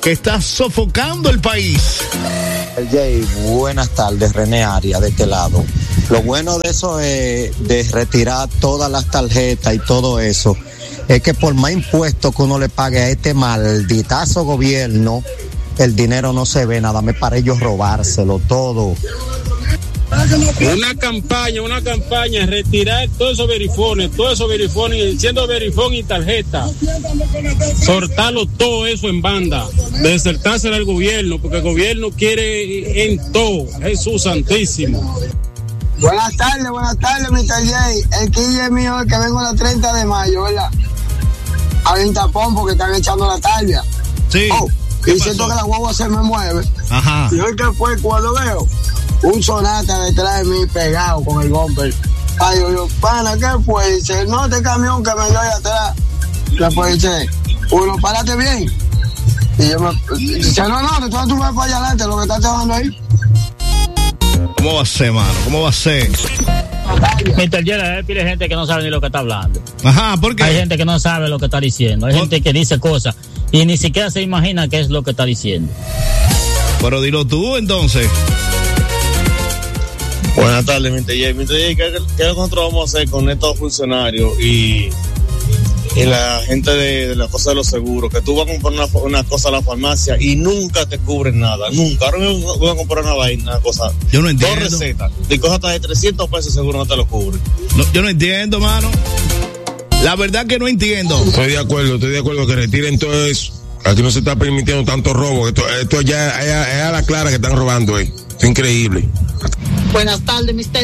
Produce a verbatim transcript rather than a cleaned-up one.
que está sofocando el país. El Jay, buenas tardes, René Arias, de este lado. Lo bueno de eso es de retirar todas las tarjetas y todo eso, es que por más impuestos que uno le pague a este malditazo gobierno, el dinero no se ve, nada más para ellos robárselo todo. Una campaña, una campaña, retirar todos esos verifones, todos esos verifones, siendo verifón y tarjeta, sortarlo todo eso en banda, desertárselo al gobierno, porque el gobierno quiere en todo, Jesús Santísimo. Buenas tardes, buenas tardes, mister J. El quille mío es que vengo a la treinta de mayo, ¿verdad? Hay un tapón porque están echando la talvia. Sí. Oh, y siento que la guagua se me mueve. Ajá. Y hoy que fue cuando veo un Sonata detrás de mí pegado con el bumper. Ay, yo, yo, pana, ¿qué fue? Dice, no, este camión que me dio ahí atrás. Después dice, uno, párate bien. Y yo me dice, no, no, tú, tú vas para allá adelante, lo que estás trabajando ahí. ¿Cómo va a ser, mano? ¿Cómo va a ser? mister Yera, hay pile gente que no sabe ni lo que está hablando. Ajá, ¿por qué? Hay gente que no sabe lo que está diciendo. Hay ¿Por? gente que dice cosas y ni siquiera se imagina qué es lo que está diciendo. Pero dilo tú, entonces. Buenas tardes, mister J. mister J, ¿qué, ¿qué nosotros vamos a hacer con estos funcionarios y, y la gente de, de la cosa de los seguros? Que tú vas a comprar una, una cosa a la farmacia y nunca te cubren nada, nunca. Ahora mismo voy a comprar una vaina, una cosa. Yo no entiendo. Dos recetas, de cosas hasta de trescientos pesos seguro no te lo cubre. No, yo no entiendo, mano. La verdad que no entiendo. Estoy de acuerdo, estoy de acuerdo que retiren todo eso. Aquí no se está permitiendo tanto robo. Esto, esto ya es, es a la clara que están robando, eh. Es increíble. Buenas tardes, mister